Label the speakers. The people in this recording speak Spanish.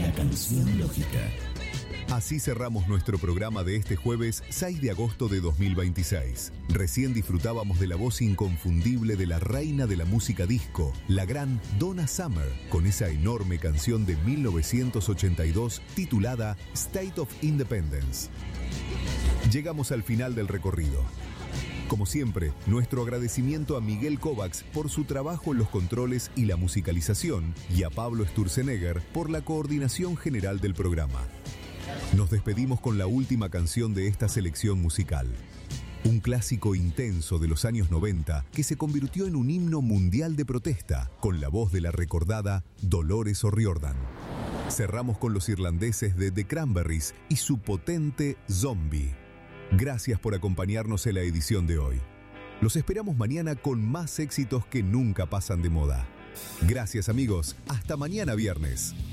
Speaker 1: La canción lógica.
Speaker 2: Así cerramos nuestro programa de este jueves 6 de agosto de 2026. Recién disfrutábamos de la voz inconfundible de la reina de la música disco, la gran Donna Summer, con esa enorme canción de 1982 titulada State of Independence. Llegamos al final del recorrido. Como siempre, nuestro agradecimiento a Miguel Kovacs por su trabajo en los controles y la musicalización y a Pablo Sturzenegger por la coordinación general del programa. Nos despedimos con la última canción de esta selección musical. Un clásico intenso de los años 90 que se convirtió en un himno mundial de protesta con la voz de la recordada Dolores O'Riordan. Cerramos con los irlandeses de The Cranberries y su potente Zombie. Gracias por acompañarnos en la edición de hoy. Los esperamos mañana con más éxitos que nunca pasan de moda. Gracias amigos, hasta mañana viernes.